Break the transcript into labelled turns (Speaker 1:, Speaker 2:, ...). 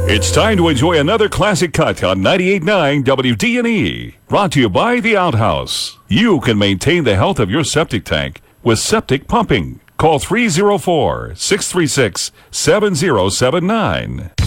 Speaker 1: It's time to enjoy another classic cut on 98.9 WDNE. Brought to you by The Outhouse. You can maintain the health of your septic tank with septic pumping. Call 304-636-7079.